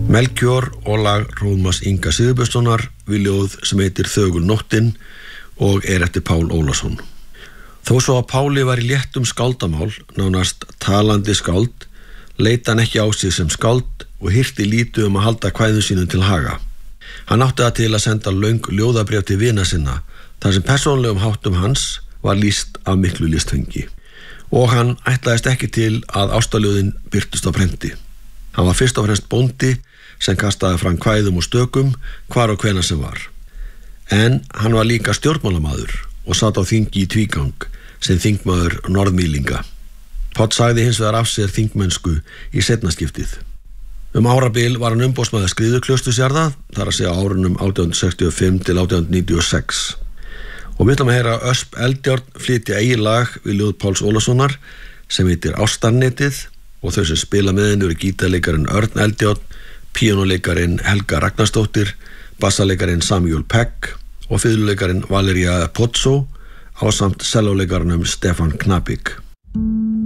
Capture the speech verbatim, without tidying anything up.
Melkjör og lag Róðmars Inga Sigurbjörnssonar við ljóð sem heitir Þögul nóttin og er eftir Pál Ólafsson. Þó svo að Páli var í léttum skáldamál, nánast talandi skáld, leita hann ekki á sig sem skáld og hirti lítið um að halda kvæðum sínum til haga. Hann átti það til að senda löng ljóðabréf til vina sinna, þar sem persónlegum háttum hans var lýst af miklu listfengi. Og hann ætlaðist ekki til að ástaljóðin birtust á prenti. Hann var fyrst og fremst bóndi sem kastaði fram kvæðum og stökum hvar og hvenær sem var. En hann var líka stjórnmálamaður og sat á þingi í tvígang sem þingmaður Norðmýlinga. Páll sagði hins vegar af sér þingmennsku í seinnaskiptið. Um árabil var hann umboðsmaður Skriðuklausturjarða, þar að segja á árunum átján hundruð sextíu og fimm til átján hundruð níutíu og sex. Og við ætlum að heyra Ösp Eldjárn flytja eigið lag við ljóð Páls Ólafssonar sem heitir Ástarnetið og þau sem spila með henni eru gítarleikarinn Örn Eldjárn, píanóleikarin Helga Ragnarsdóttir, bassaleikarin Samuel Pegg og fiðluleikarin Valeria Pozzo ásamt sellóleikaranum Stefán Knapik.